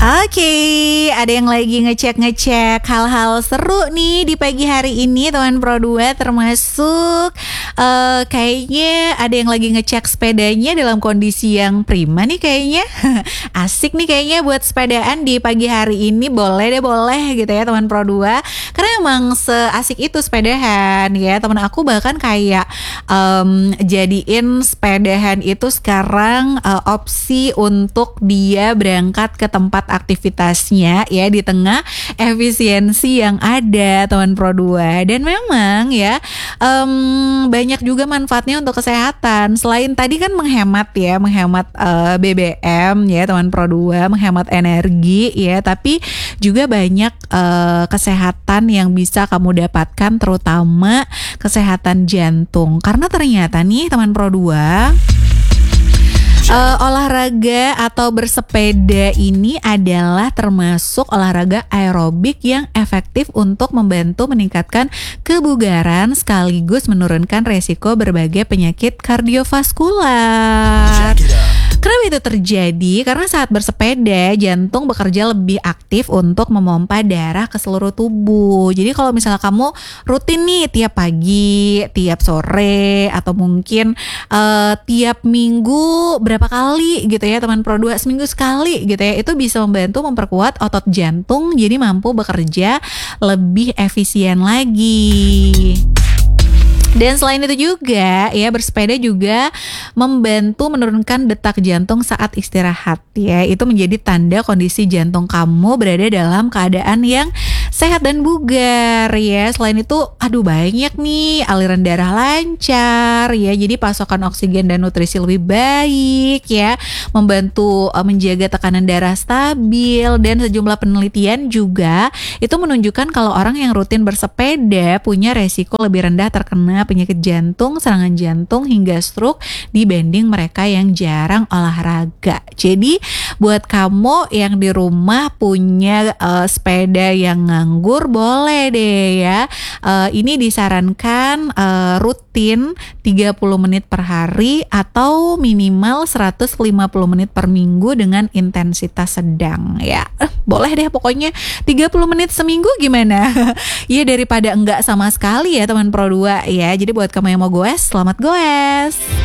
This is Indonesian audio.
Oke, ada yang lagi ngecek-ngecek hal-hal seru nih di pagi hari ini teman Pro 2, termasuk kayaknya ada yang lagi ngecek sepedanya dalam kondisi yang prima nih kayaknya. Asik nih kayaknya buat sepedaan di pagi hari ini, boleh gitu ya teman Pro 2. Karena emang seasik itu sepedahan ya. Teman aku bahkan kayak jadiin sepedahan itu sekarang opsi untuk dia berangkat ke tempat aktivitasnya ya, di tengah efisiensi yang ada teman Pro 2. Dan memang ya banyak juga manfaatnya untuk kesehatan. Selain tadi kan menghemat BBM ya teman Pro 2, menghemat energi ya, tapi juga banyak kesehatan yang bisa kamu dapatkan, terutama kesehatan jantung. Karena ternyata nih teman Pro 2, olahraga atau bersepeda ini adalah termasuk olahraga aerobik yang efektif untuk membantu meningkatkan kebugaran sekaligus menurunkan resiko berbagai penyakit kardiovaskular. Kenapa itu terjadi? Karena saat bersepeda, jantung bekerja lebih aktif untuk memompa darah ke seluruh tubuh. Jadi kalau misalnya kamu rutin nih tiap pagi, tiap sore, atau mungkin tiap minggu berapa kali gitu ya teman Pro 2, seminggu sekali gitu ya, itu bisa membantu memperkuat otot jantung jadi mampu bekerja lebih efisien lagi. Dan selain itu juga ya, bersepeda juga membantu menurunkan detak jantung saat istirahat ya. Itu menjadi tanda kondisi jantung kamu berada dalam keadaan yang sehat dan bugar ya. Selain itu banyak nih, aliran darah lancar ya, jadi pasokan oksigen dan nutrisi lebih baik ya, membantu menjaga tekanan darah stabil. Dan sejumlah penelitian juga itu menunjukkan kalau orang yang rutin bersepeda punya resiko lebih rendah terkena penyakit jantung, serangan jantung hingga stroke dibanding mereka yang jarang olahraga. Jadi buat kamu yang di rumah punya sepeda yang nganggur, boleh deh ya. Ini disarankan rutin 30 menit per hari atau minimal 150 menit per minggu dengan intensitas sedang ya. Boleh deh pokoknya 30 menit seminggu, gimana? Ya daripada enggak sama sekali ya teman Pro 2 ya. Jadi buat kamu yang mau goes, selamat goes.